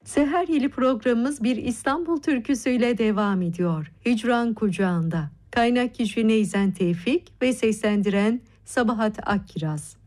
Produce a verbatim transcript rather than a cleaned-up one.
Seher Yeli programımız bir İstanbul türküsüyle devam ediyor. Hicran Kucağında. Kaynak kişi Neyzen Tevfik ve seslendiren Sabahat Akkiraz.